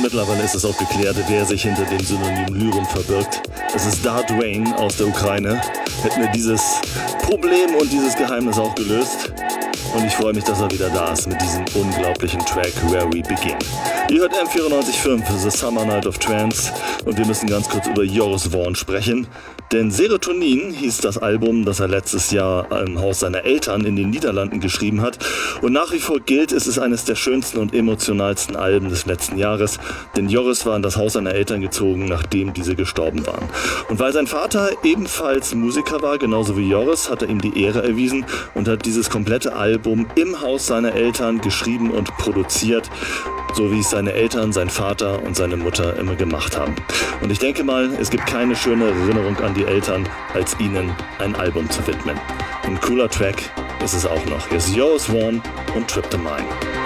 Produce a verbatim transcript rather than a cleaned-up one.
mittlerweile ist es auch geklärt, wer sich hinter dem Synonym Lyrum verbirgt. Es ist Dart Wayne aus der Ukraine. Hätten wir dieses Problem und dieses Geheimnis auch gelöst. Und ich freue mich, dass er wieder da ist mit diesem unglaublichen Track Where We Begin. Ihr hört M vierundneunzig Komma fünf, The Summer Night of Trance, und wir müssen ganz kurz über Joris Voorn sprechen. Denn Serotonin hieß das Album, das er letztes Jahr im Haus seiner Eltern in den Niederlanden geschrieben hat. Und nach wie vor gilt, es ist eines der schönsten und emotionalsten Alben des letzten Jahres. Denn Joris war in das Haus seiner Eltern gezogen, nachdem diese gestorben waren. Und weil sein Vater ebenfalls Musiker war, genauso wie Joris, hat er ihm die Ehre erwiesen und hat dieses komplette Album im Haus seiner Eltern geschrieben und produziert, so wie es seine Eltern, sein Vater und seine Mutter immer gemacht haben. Und ich denke mal, es gibt keine schöne Erinnerung an die Eltern, als ihnen ein Album zu widmen. Ein cooler Track ist es auch noch. Hier ist Joris Voorn und Trip the Mind.